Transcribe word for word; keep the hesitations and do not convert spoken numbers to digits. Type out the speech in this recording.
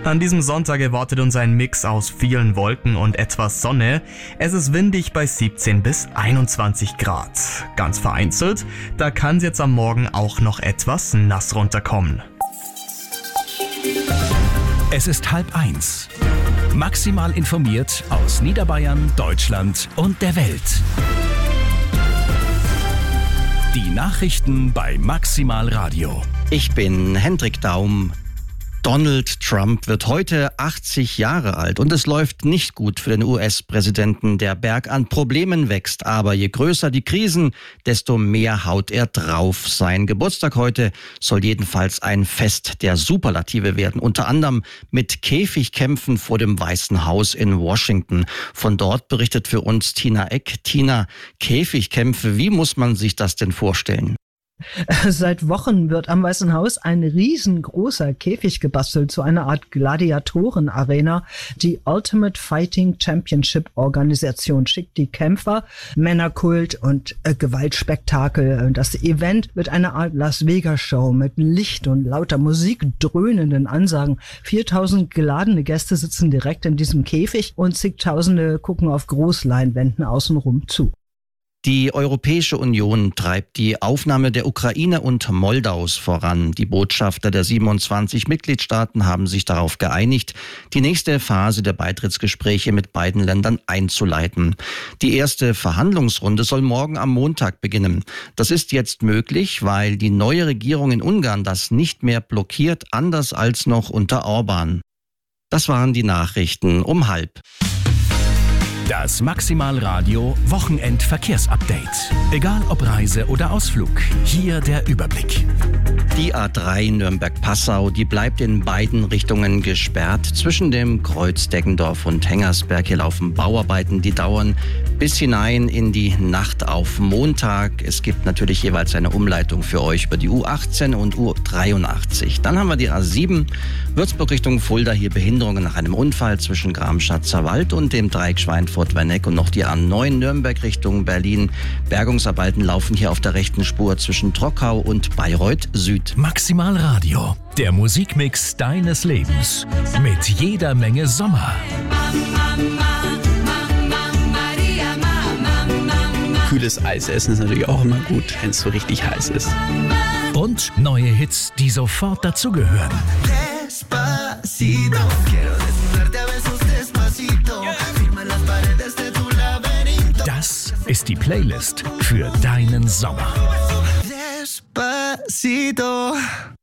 An diesem Sonntag erwartet uns ein Mix aus vielen Wolken und etwas Sonne. Es ist windig bei siebzehn bis einundzwanzig Grad. Ganz vereinzelt, da kann es jetzt am Morgen auch noch etwas nass runterkommen. Es ist halb eins. Maximal informiert aus Niederbayern, Deutschland und der Welt. Die Nachrichten bei Maximal Radio. Ich bin Hendrik Daum. Donald Trump wird heute achtzig Jahre alt und es läuft nicht gut für den U S-Präsidenten. Der Berg an Problemen wächst, aber je größer die Krisen, desto mehr haut er drauf. Sein Geburtstag heute soll jedenfalls ein Fest der Superlative werden, unter anderem mit Käfigkämpfen vor dem Weißen Haus in Washington. Von dort berichtet für uns Tina Eck. Tina, Käfigkämpfe, wie muss man sich das denn vorstellen? Seit Wochen wird am Weißen Haus ein riesengroßer Käfig gebastelt zu einer Art Gladiatorenarena. Die Ultimate Fighting Championship Organisation schickt die Kämpfer, Männerkult und äh, Gewaltspektakel. Das Event wird eine Art Las Vegas Show mit Licht und lauter Musik, dröhnenden Ansagen. viertausend geladene Gäste sitzen direkt in diesem Käfig und zigtausende gucken auf Großleinwänden außenrum zu. Die Europäische Union treibt die Aufnahme der Ukraine und Moldaus voran. Die Botschafter der siebenundzwanzig Mitgliedstaaten haben sich darauf geeinigt, die nächste Phase der Beitrittsgespräche mit beiden Ländern einzuleiten. Die erste Verhandlungsrunde soll morgen am Montag beginnen. Das ist jetzt möglich, weil die neue Regierung in Ungarn das nicht mehr blockiert, anders als noch unter Orban. Das waren die Nachrichten um halb. Das Maximal Radio Wochenendverkehrsupdate. Egal ob Reise oder Ausflug, hier der Überblick. Die A drei Nürnberg-Passau, die bleibt in beiden Richtungen gesperrt. Zwischen dem Kreuz Deggendorf und Hengersberg hier laufen Bauarbeiten, die dauern bis hinein in die Nacht auf Montag. Es gibt natürlich jeweils eine Umleitung für euch über die U achtzehn und U dreiundachtzig. Dann haben wir die A sieben, Würzburg Richtung Fulda, hier Behinderungen nach einem Unfall zwischen Gramschatzer Wald und dem Dreieck Schweinfurt-Werneck, und noch die A neun Nürnberg Richtung Berlin. Bergungsarbeiten laufen hier auf der rechten Spur zwischen Trockau und Bayreuth Süd. Maximal Radio, der Musikmix deines Lebens. Mit jeder Menge Sommer. Kühles Eis essen ist natürlich auch immer gut, wenn es so richtig heiß ist. Und neue Hits, die sofort dazugehören. Das ist die Playlist für deinen Sommer. Despacito.